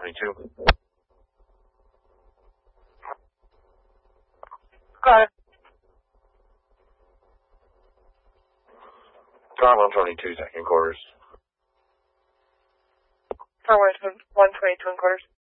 122. Got it. Car 122, second quarters. For 122 and quarters.